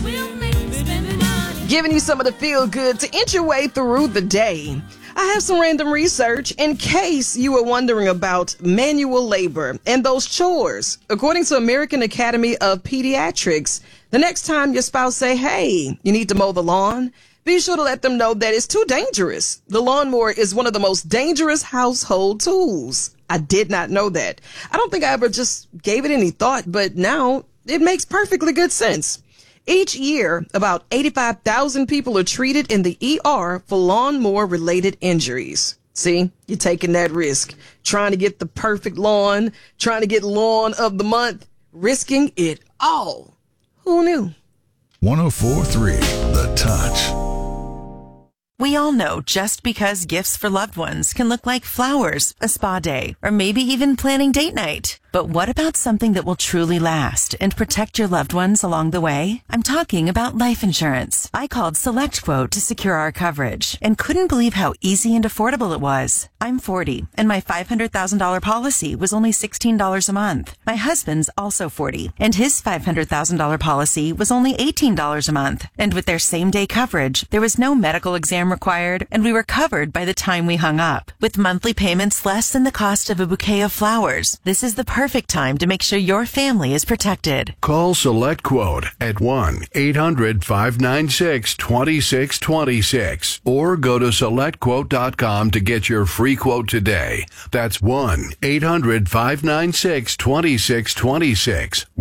Giving you some of the feel good to inch your way through the day. I have some random research in case you were wondering about manual labor and those chores. According to American Academy of Pediatrics, the next time your spouse say, hey, you need to mow the lawn, be sure to let them know that it's too dangerous. The lawnmower is one of the most dangerous household tools. I did not know that. I don't think I ever just gave it any thought, but now it makes perfectly good sense. Each year, about 85,000 people are treated in the ER for lawnmower-related injuries. See, you're taking that risk, trying to get the perfect lawn, trying to get lawn of the month, risking it all. Who knew? 104.3 The Touch. We all know just because gifts for loved ones can look like flowers, a spa day, or maybe even planning date night. But what about something that will truly last and protect your loved ones along the way? I'm talking about life insurance. I called SelectQuote to secure our coverage and couldn't believe how easy and affordable it was. I'm 40 and my $500,000 policy was only $16 a month. My husband's also 40 and his $500,000 policy was only $18 a month. And with their same day coverage, there was no medical exam required and we were covered by the time we hung up. With monthly payments less than the cost of a bouquet of flowers, this is the perfect time to make sure your family is protected. Call SelectQuote at 1-800-596-2626 or go to SelectQuote.com to get your free quote today. That's 1-800-596-2626.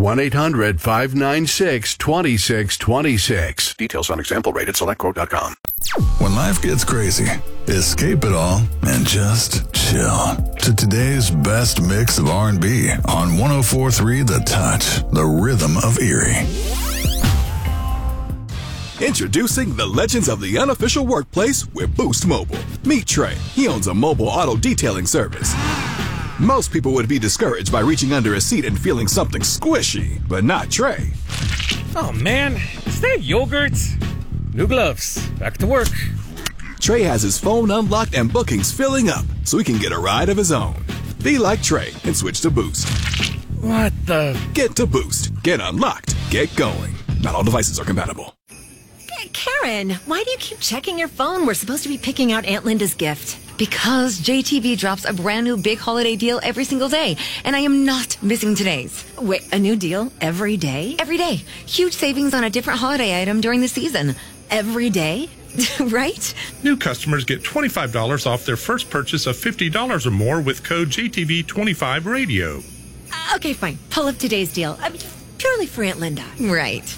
1-800-596-2626. Details on example rate at SelectQuote.com. When life gets crazy, escape it all and just chill to today's best mix of R&B on 104.3 The Touch, the rhythm of Erie. Introducing the legends of the unofficial workplace with Boost Mobile. Meet Trey. He owns a mobile auto detailing service. Most people would be discouraged by reaching under a seat and feeling something squishy, but not Trey. Oh man, is that yogurt? New gloves. Back to work. Trey has his phone unlocked and bookings filling up so he can get a ride of his own. Be like Trey and switch to Boost. What the? Get to Boost. Get unlocked. Get going. Not all devices are compatible. Karen, why do you keep checking your phone? We're supposed to be picking out Aunt Linda's gift. Because JTV drops a brand new big holiday deal every single day, and I am not missing today's. Wait, a new deal every day? Every day. Huge savings on a different holiday item during the season. Every day? Right? New customers get $25 off their first purchase of $50 or more with code JTV25Radio. Okay, fine. Pull up today's deal. Purely for Aunt Linda. Right.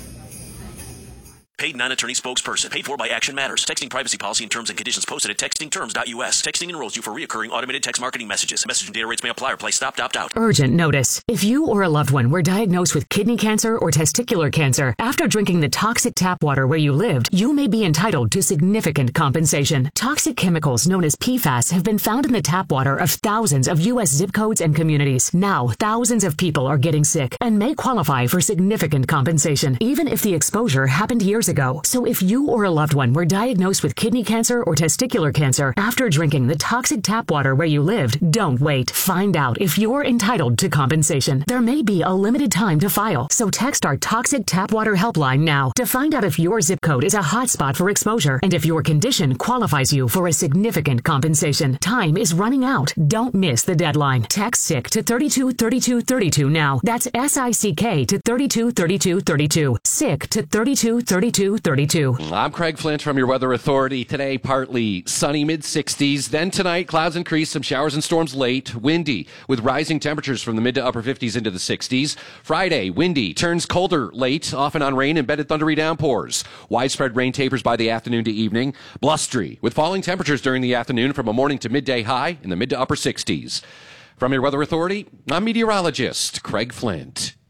Paid non-attorney spokesperson. Paid for by Action Matters. Texting privacy policy and terms and conditions posted at textingterms.us. Texting enrolls you for reoccurring automated text marketing messages. Message and data rates may apply or play stop, opt out. Urgent notice. If you or a loved one were diagnosed with kidney cancer or testicular cancer after drinking the toxic tap water where you lived, you may be entitled to significant compensation. Toxic chemicals known as PFAS have been found in the tap water of thousands of U.S. zip codes and communities. Now, thousands of people are getting sick and may qualify for significant compensation, even if the exposure happened years ago. So if you or a loved one were diagnosed with kidney cancer or testicular cancer after drinking the toxic tap water where you lived, don't wait. Find out if you're entitled to compensation. There may be a limited time to file, so text our toxic tap water helpline now to find out if your zip code is a hotspot for exposure and if your condition qualifies you for a significant compensation. Time is running out. Don't miss the deadline. Text SICK to 323232 now. That's SICK to 323232. SICK to 323232. I'm Craig Flint from your Weather Authority. Today, partly sunny, mid-60s. Then tonight, clouds increase, some showers and storms late. Windy, with rising temperatures from the mid to upper 50s into the 60s. Friday, windy, turns colder late, often on rain, embedded thundery downpours. Widespread rain tapers by the afternoon to evening. Blustery, with falling temperatures during the afternoon from a morning to midday high in the mid to upper 60s. From your Weather Authority, I'm meteorologist Craig Flint.